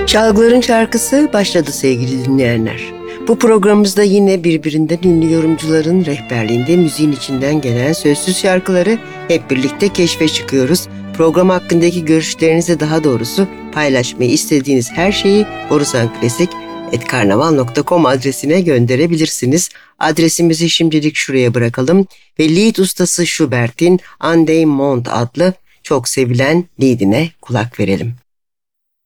Çalgıların şarkısı başladı sevgili dinleyenler. Bu programımızda yine birbirinden ünlü yorumcuların rehberliğinde müziğin içinden gelen sözsüz şarkıları hep birlikte keşfe çıkıyoruz. Program hakkındaki görüşlerinizi, daha doğrusu paylaşmayı istediğiniz her şeyi borusanclassic@karnaval.com adresine gönderebilirsiniz. Adresimizi şimdilik şuraya bırakalım ve lied ustası Schubert'in Andemont adlı çok sevilen liedine kulak verelim.